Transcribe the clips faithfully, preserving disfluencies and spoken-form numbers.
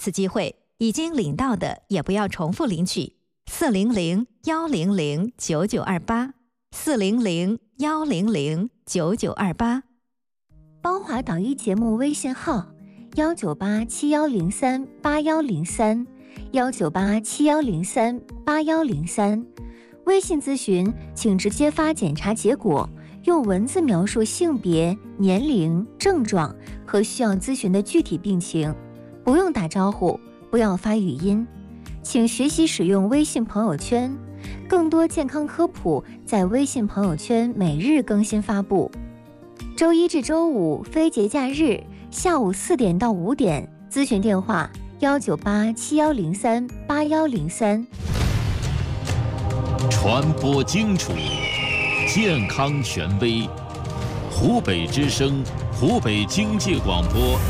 次机会，已经领到的也不要重复领取。四零零幺零零九九二八，四零零幺零零九九二八。 邦华导医节目微信号：幺九八七幺零三八幺零三，幺九八七幺零三八幺零三。微信咨询请直接发检查结果，用文字描述性别、年龄、症状和需要咨询的具体病情，不用打招呼，不要发语音。请学习使用微信朋友圈，更多健康科普在微信朋友圈每日更新发布。周一至周五非节假日下午四点到五点，咨询电话幺九八七幺零三八幺零三。 传播精楚，健康权威，湖北之声，湖北经济广播，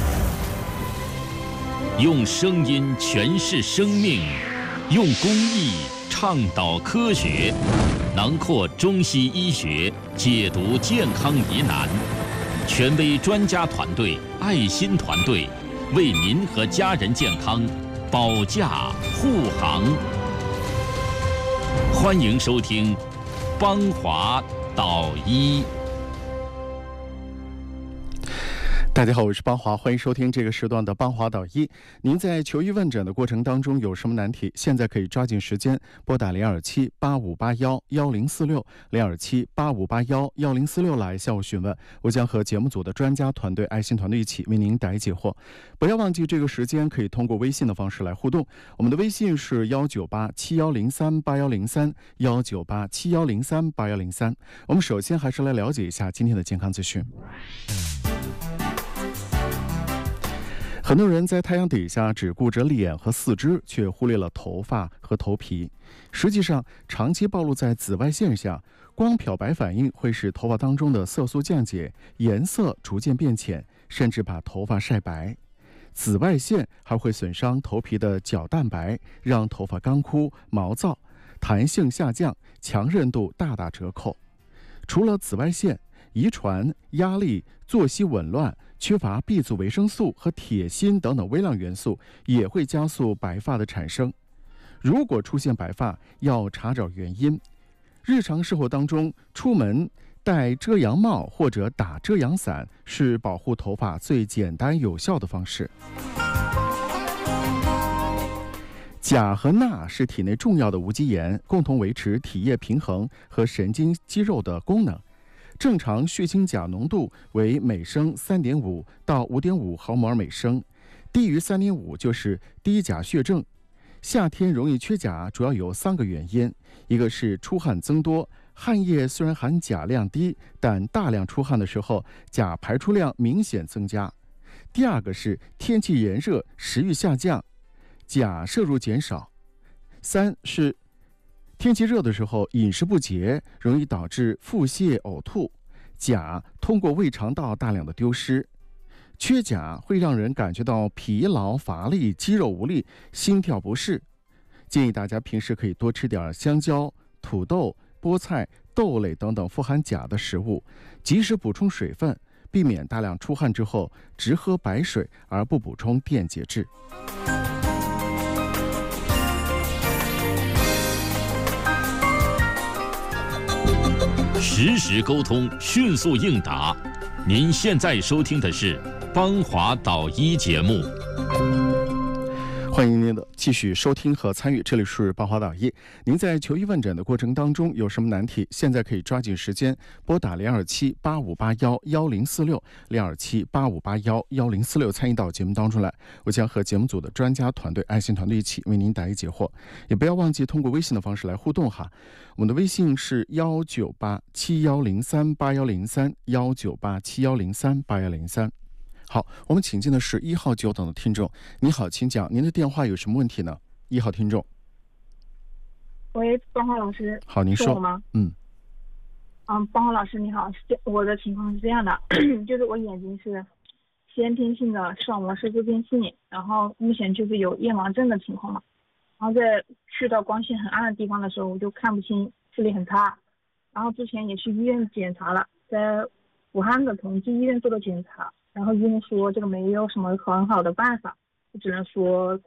用声音诠释生命，用公益倡导科学，囊括中西医学，解读健康疑难。权威专家团队、爱心团队，为您和家人健康保驾护航。欢迎收听邦华导医。 大家好，我是邦华，欢迎收听这个时段的邦华导医。您在求医问诊的过程当中有什么难题，现在可以抓紧时间拨打零二七八五八幺幺零四六零二七八五八幺幺零四六来向我询问，我将和节目组的专家团队、爱心团队一起为您答疑解惑。不要忘记这个时间可以通过微信的方式来互动，我们的微信是幺九八七幺零三八幺零三幺九八七幺零三八幺零三。我们首先还是来了解一下今天的健康资讯。很多人在太阳底下只顾着脸和四肢，却忽略了头发和头皮。实际上，长期暴露在紫外线下，光漂白反应会使头发当中的色素降解，颜色逐渐变浅，甚至把头发晒白。紫外线还会损伤头皮的角蛋白，让头发干枯、毛躁，弹性下降，强韧度大打折扣。除了紫外线，遗传、压力、作息紊乱、缺乏 B 族维生素和铁、锌等等微量元素也会加速白发的产生。如果出现白发，要查找原因。日常生活当中，出门戴遮阳帽或者打遮阳伞是保护头发最简单有效的方式。钾和钠是体内重要的无机盐，共同维持体液平衡和神经肌肉的功能。正常血清钾浓度为每升 三点五 到 五点五 毫摩尔每升，低于 三点五 就是低钾血症。夏天容易缺钾，主要有三个原因，一个是出汗增多，汗液虽然含钾量低，但大量出汗的时候，钾排出量明显增加。第二个是天气炎热，食欲下降，钾摄入减少。三是天气热的时候，饮食不节，容易导致腹泻、呕吐，钾通过胃肠道大量的丢失。缺钾会让人感觉到疲劳、乏力、肌肉无力、心跳不适。建议大家平时可以多吃点香蕉、土豆、菠菜、豆类等等富含钾的食物，及时补充水分，避免大量出汗之后只喝白水而不补充电解质。 实时沟通，迅速应答。您现在收听的是邦华导医节目。 欢迎您的继续收听和参与，这里是邦华导医。您在求医问诊的过程当中有什么难题，现在可以抓紧时间拨打零二七八五八幺幺零四六零二七八五八幺幺零四六参与到节目当中来，我将和节目组的专家团队、爱心团队一起为您答疑解惑。也不要忘记通过微信的方式来互动哈，我们的微信是幺九八七幺零三八幺零三幺九八七幺零三八幺零三。好，我们请进的是一号久等的听众。你好，请讲，您的电话有什么问题呢？一号听众。 喂，邦华老师。 好，您说。 是我吗？ 嗯。 嗯，邦华老师你好，我的情况是这样的，就是我眼睛是先天性的视网膜色素变性，然后目前就是有夜盲症的情况嘛。然后在去到光线很暗的地方的时候，我就看不清，视力很差。然后之前也去医院检查了，在武汉的同济医院做的检查。然后医生说这个没有什么很好的办法，就只能说